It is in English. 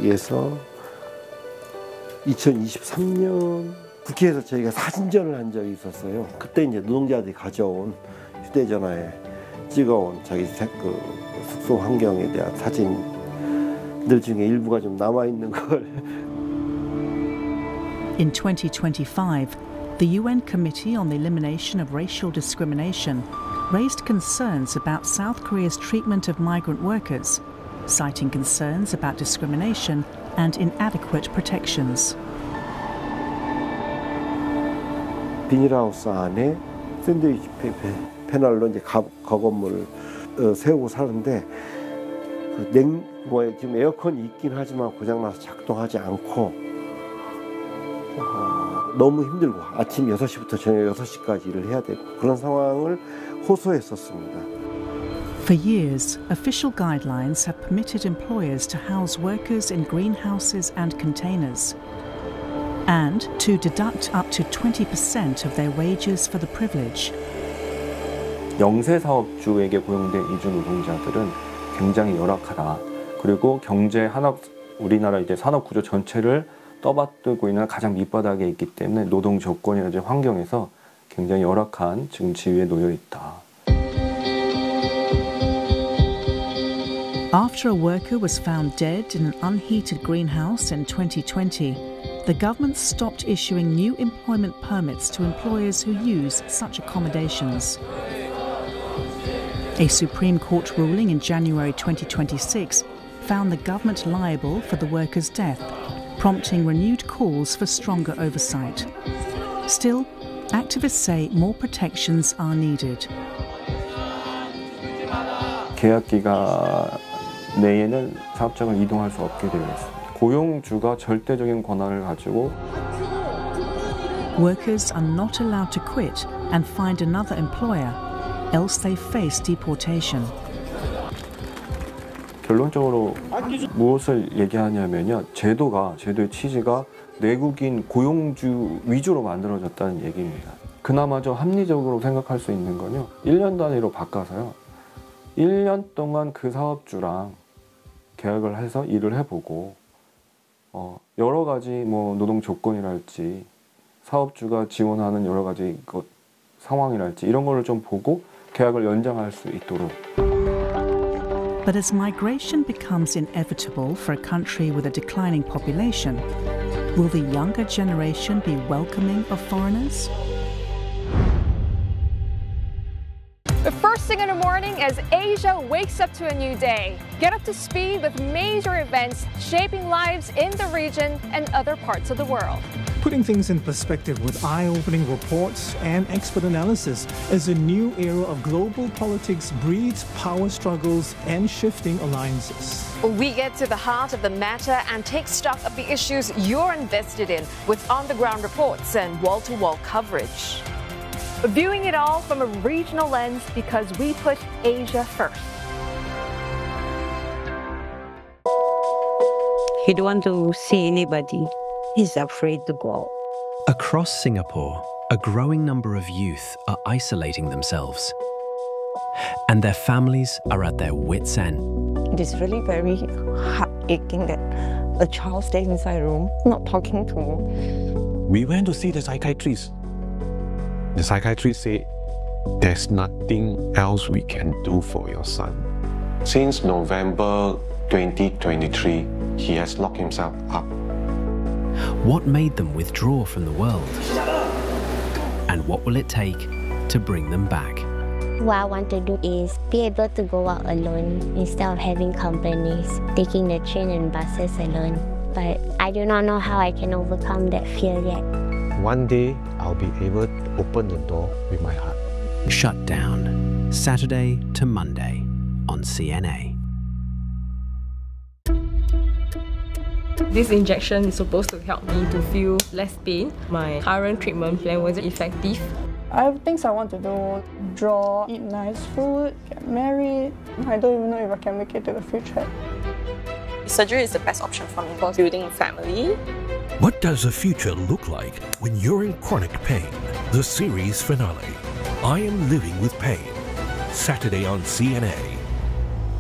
위해서 2023년 국회에서 저희가 사진전을 한 적이 있었어요. 그때 이제 노동자들이 가져온 휴대전화에 찍어온 자기 그 숙소 환경에 대한 사진들 중에 일부가 좀 남아있는 걸. In 2025, the UN Committee on the Elimination of Racial Discrimination raised concerns about South Korea's treatment of migrant workers, citing concerns about discrimination and inadequate protections. 비닐하우스 안에 샌드위치 패널로 이제 가건물을 세우고 사는데 지금 에어컨이 있긴 하지만 고장나서 작동하지 않고 너무 힘들고 아침 6시부터 저녁 6시까지 일을 해야 되고 그런 상황을 호소했었습니다. For years, official guidelines have permitted employers to house workers in greenhouses and containers and to deduct up to 20% of their wages for the privilege. 영세 사업주에게 고용된 이주 노동자들은 굉장히 열악하다. 그리고 우리나라 이제 산업 구조 전체를 떠받들고 있는 가장 밑바닥에 있기 때문에 노동 조건이나 환경에서 굉장히 열악한 지금 지위에 놓여 있다. After a worker was found dead in an unheated greenhouse in 2020, the government stopped issuing new employment permits to employers who use such accommodations. A Supreme Court ruling in January 2026 found the government liable for the worker's death, prompting renewed calls for stronger oversight. Still, activists say more protections are needed. 계약 기간 내에는 사업장을 이동할 수 없게 되어 있습니다. 고용주가 절대적인 권한을 가지고 Workers are not allowed to quit and find another employer, else they face deportation. 결론적으로 무엇을 얘기하냐면요. 제도의 취지가 내국인 고용주 위주로 만들어졌다는 얘기입니다. 그나마 좀 합리적으로 생각할 수 있는 건요. 1년 단위로 바꿔서요. 1년 동안 그 사업주랑 계약을 해서 일을 해보고 여러 가지 노동 조건이랄지 사업주가 지원하는 여러 가지 상황이랄지 이런 거를 좀 보고 계약을 연장할 수 있도록. But as migration becomes inevitable for a country with a declining population, will the younger generation be welcoming of foreigners? The first thing in the morning as Asia wakes up to a new day. Get up to speed with major events shaping lives in the region and other parts of the world. Putting things in perspective with eye-opening reports and expert analysis as a new era of global politics breeds power struggles and shifting alliances. We get to the heart of the matter and take stock of the issues you're invested in with on-the-ground reports and wall-to-wall coverage. Viewing it all from a regional lens because we put Asia first. He don't want to see anybody. He's afraid to go out. Across Singapore, a growing number of youth are isolating themselves. And their families are at their wits' end. It is really very heart-aching that a child stays inside a room, not talking to you. We went to see the psychiatrist. The psychiatrist said, there's nothing else we can do for your son. Since November 2023, he has locked himself up. What made them withdraw from the world? And what will it take to bring them back? What I want to do is be able to go out alone instead of having companies, taking the train and buses alone. But I do not know how I can overcome that fear yet. One day, I'll be able to open the door with my heart. Shut Down, Saturday to Monday on CNA. This injection is supposed to help me to feel less pain. My current treatment plan wasn't effective. I have things I want to do: draw, eat nice food, get married. I don't even know if I can make it to the future. Surgery is the best option for me for building a family. What does the future look like when you're in chronic pain? The series finale, I Am Living with Pain, Saturday on CNA.